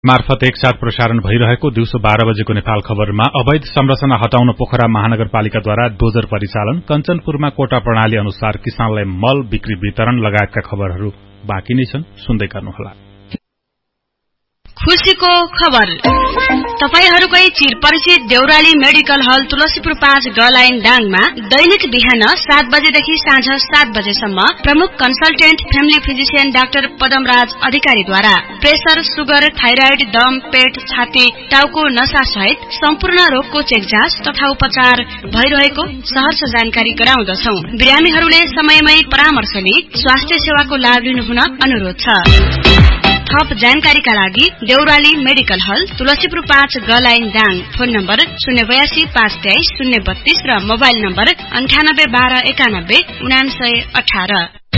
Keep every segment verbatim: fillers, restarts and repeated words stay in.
मार्फत एकसाथ प्रसारण भइरहेको दिउँसो बाह्र बजेको नेपाल खबरमा अवैध संरचना हटाउन पोखरा महानगरपालिकाद्वारा डोजर परिचालन, कञ्चनपुरमा कोटा प्रणाली अनुसार किसानलाई मल बिक्री वितरण लगायतका खबरहरू बाँकी नै छन्, सुन्दै गर्नुहोला। खुशीको खबर तपाईहरुकै चिरपरिचित देउराली मेडिकल हल तुलसीपुर पाँच ग लाइन दाङमा दैनिक बिहान सात बजेदेखि साँझ सात बजेसम्म प्रमुख consultant family physician doctor Padamraj अधिकारीद्वारा प्रेसर, सुगर, थाइराइड, दम, पेट, छाती, टाउको नसा सहित सम्पूर्ण रोगको चेक जाँच तथा उपचार भइरहेको सहर्ष जानकारी गराउँदछौ। बिरामीहरूले समयमै परामर्श लिई स्वास्थ्य सेवाको लाभ लिनुहुन अनुरोध छ। थप जानकारीका लागि देउराली मेडिकल हल तुलसीपुर पाँच ग लाइन दाङ, फोन नम्बर शून्य बयासी पाँच तेइस शून्य बत्तीस र मोबाइल नम्बर अन्ठानब्बे बाह्र एकानब्बे उनासय अठार।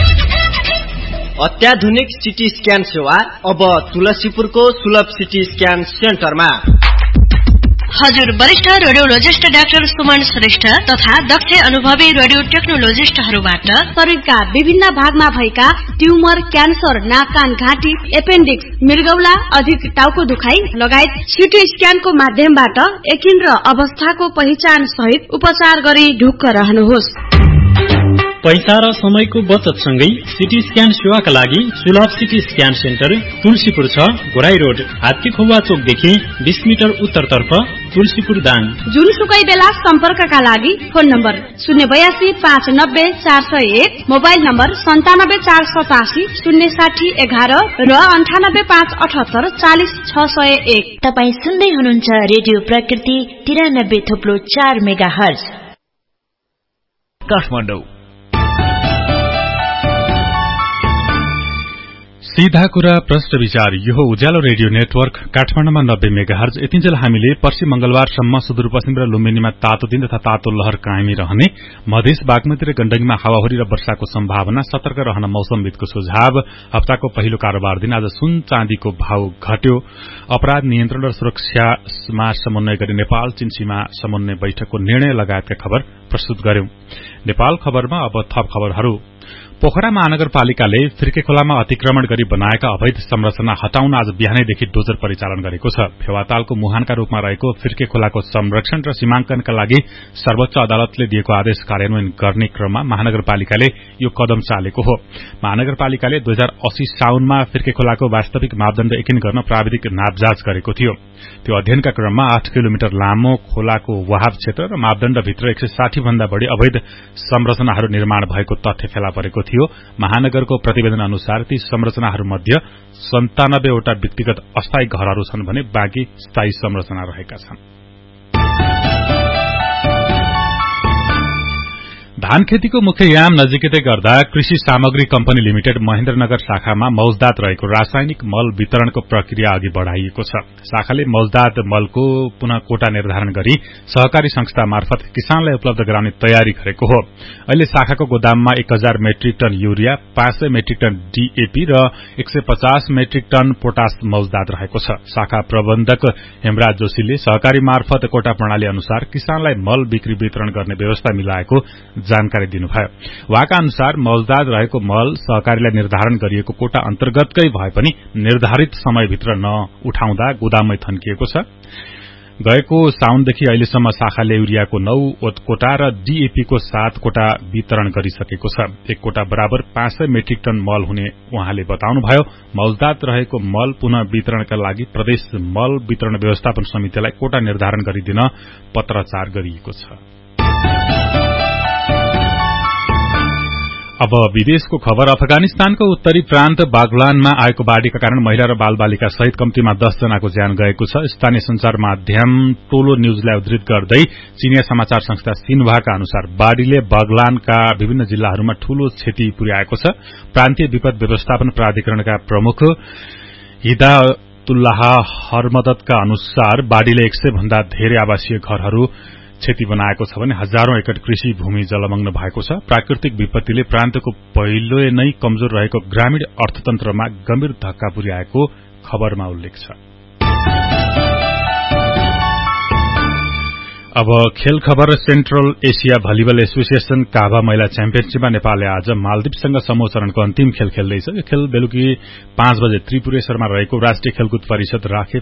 अत्याधुनिक सिटी स्क्यान सेवा अब तुलसीपुरको सुलभ सिटी स्क्यान सेन्टरमा। हजुर वरिष्ठ रेडियोलोजिस्ट डाक्टर सुमन श्रेष्ठ तथा दक्ष अनुभवी रेडियो टेक्नोलोजिस्टहरूबाट शरीरका विभिन्न भागमा भएका ट्युमर, क्यान्सर, नाक, कान, घाँटी, एपेन्डिक्स, मृगौला, अधिक टाउको दुखाइ लगायत सिटी स्क्यानको माध्यमबाट एकिन र अवस्थाको पहिचान सहित उपचार गरी ढुक्क रहनुहोस्। पैसा र समयको बचत सँगै सिटी स्क्यान सेवाका लागि सुलभ सिटी स्क्यान सेन्टर तुलसीपुर छ, गोराई रोड, हात्ती खोवा चोकदेखि बीस मिटर उत्तरतर्फ, तुलसीपुर दाङ। जुनसुकै बेला सम्पर्कका लागि फोन नम्बर शून्य बयासी पाँच नब्बे चार सय एक, मोबाइल नम्बर सन्तानब्बे चार सतासी शून्य साठी एघार र अन्ठानब्बे पाँच अठहत्तर चालिस छ सय एक। तपाई सुन्दै हुनुहुन्छ रेडियो प्रकृति तिरानब्बे थोप्लो चार मेगा हर्ज काठमाडौँ। सीधा कुरा प्रश्न विचार, यो उज्यालो रेडियो नेटवर्क काठमाडौँमा नब्बे मेगाहर्ज। यतिन्जेल हामीले पर्सि मंगलबारसम्म सुदूरपश्चिम र लुम्बिनीमा तातो दिन तथा तातो लहर कायमी रहने, मधेस, बागमती र गण्डकीमा हावाहुरी र वर्षाको सम्भावना, सतर्क रहन मौसमविदको सुझाव, हप्ताको पहिलो कारोबार दिन आज सुन चाँदीको भाव घट्यो, अपराध नियन्त्रण र सुरक्षामा समन्वय गरी नेपाल चीन सीमा समन्वय बैठकको निर्णय लगायतका खबर प्रस्तुत गर्यौं। नेपाल खबरमा अब थप खबरहरू। पोखरा महानगरपालिकाले फिर्के खोलामा अतिक्रमण गरी बनाएका अवैध संरचना हटाउन आज बिहानैदेखि डोजर परिचालन गरेको छ। फेवातालको मुहानका रूपमा रहेको फिर्के खोलाको संरक्षण र सीमाङ्कनका लागि सर्वोच्च अदालतले दिएको आदेश कार्यान्वयन गर्ने क्रममा महानगरपालिकाले यो कदम चालेको हो। महानगरपालिकाले दुई हजार अस्सी साउनमा फिर्के खोलाको वास्तविक मापदण्ड एकिन गर्न प्राविधिक नापजाँच गरेको थियो। त्यो अध्ययनका क्रममा आठ किलोमिटर लामो खोलाको वहाब क्षेत्र र मापदण्डभित्र एक सय साठी भन्दा बढ़ी अवैध संरचनाहरू निर्माण भएको तथ्य फेला परेको थियो। महानगरको प्रतिवेदन अनुसार ती संरचनाहरूमध्ये सन्तानब्बेवटा व्यक्तिगत अस्थायी घरहरू छन् भने बाँकी स्थायी संरचना रहेका छन्। धान खेतीको मुख्य याम नजिकै गर्दा कृषि सामग्री कम्पनी लिमिटेड महेन्द्रनगर शाखामा मौजदात रहेको रासायनिक मल वितरणको प्रक्रिया अघि बढ़ाइएको छ। शाखाले मौजदात मलको पुनः कोटा निर्धारण गरी सहकारी संस्था मार्फत किसानलाई उपलब्ध गराउने तयारी गरेको हो। अहिले शाखाको गोदाममा एक हजार मेट्रिक टन युरिया, पाँच सय मेट्रिक टन डीएपी र एक सय पचास मेट्रिक टन पोटास मौजदात रहेको छ। शाखा प्रबन्धक हेमराज जोशीले सहकारी मार्फत कोटा प्रणाली अनुसार किसानलाई मल बिक्री वितरण गर्ने व्यवस्था मिलाएको जानकारी दिनुभयो। उहाँका अनुसार मौजदात रहेको मल सहकारीलाई निर्धारण गरिएको कोटा अन्तर्गतकै भए पनि निर्धारित समयभित्र नउठाउँदा गोदाममै थन्किएको छ। गएको साउनदेखि अहिलेसम्म शाखाले युरियाको नौ कोटा र डीएपीको सात कोटा वितरण गरिसकेको छ। एक कोटा बराबर पाँच सय मेट्रिक टन मल हुने उहाँले बताउनुभयो। मौजदात रहेको मल पुनः वितरणका लागि प्रदेश मल वितरण व्यवस्थापन समितिलाई कोटा निर्धारण गरिदिन पत्राचार गरिएको छ। अब विदेशको खबर। अफगानिस्तानको उत्तरी प्रान्त बागलानमा आएको बाढ़ीका कारण महिला र बालबालिका सहित कम्तीमा दस जनाको ज्यान गएको छ। स्थानीय संचार माध्यम टोलो न्यूजलाई उद्धृत गर्दै चीनिया समाचार संस्था सिन्हुवाका अनुसार बाढ़ीले बागलानका विभिन्न जिल्लाहरूमा ठूलो क्षति पुर्याएको छ। प्रान्तीय विपद व्यवस्थापन प्राधिकरणका प्रमुख हिदायतुल्लाह हरमदतका अनुसार बाढ़ीले एक सय भन्दा धेरै आवासीय घरहरू क्षति बनाएको छ भने हजारौं एकड़ कृषि भूमि जलमग्न भएको छ। प्राकृतिक विपत्तिले प्रान्तको पहिलो नै कमजोर रहेको ग्रामीण अर्थतन्त्रमा गम्भीर धक्का पुर्याएको खबरमा उल्लेख छ। अब खेल खबर। सेन्ट्रल एसिया भलिबल एसोसिएशन काभा महिला च्याम्पियनशीपमा नेपालले आज मालदिवसँग समूह चरणको अन्तिम खेल खेल्दैछ। यो खेल बेलुकी पाँच बजे त्रिपुरेश्वरमा रहेको राष्ट्रिय खेलकुद परिषद राखे